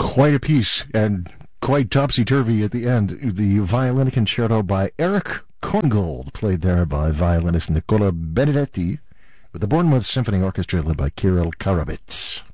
quite a piece and quite topsy-turvy at the end. The violin concerto by Eric Korngold, played there by violinist Nicola Benedetti, with the Bournemouth Symphony Orchestra led by Kirill Karabits.